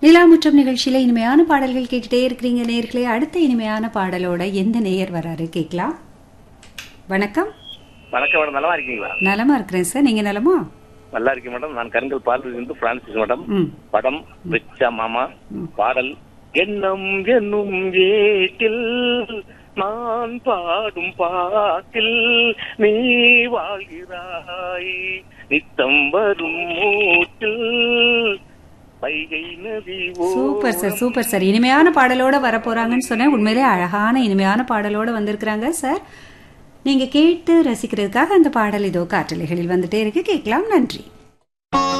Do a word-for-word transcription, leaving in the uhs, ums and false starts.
நிலாமுற்றம் நிகழ்ச்சியில இனிமையான பாடல்கள் கேட்டுட்டே இருக்கிறீங்க நேயர்களே. அடுத்த இனிமையான பாடலோட எந்த நேயர் வராரு கேட்கலாம். வணக்கம். வணக்கம் மேடம், நலமா இருக்கீங்களா? நலமா இருக்கிறேன் சார், நீங்க நலமா? நல்லா இருக்கேன் மேடம். நான் கருங்கல் பாலிருந்து பிரான்சிஸ் மேடம். ம். படம் ரிச்சா மாமா. பாடல் எண்ணம் என்னும் ஏட்டில் நான் பாடும் பாட்டில் நீ வாழ்கிறாய், நித்தம் வரும் மூட்டில் வைகை நதி. Super sir, super sir. இனிமையான பாடலோட வர போறாங்கன்னு சொன்னேன். உண்மையிலே அழகான இனிமையான பாடலோட வந்திருக்கிறாங்க சார். நீங்க கேட்டு ரசிக்கிறதுக்காக அந்த பாடல் இதோ காற்றலைகளில் வந்துட்டே இருக்கு, கேட்கலாம். நன்றி.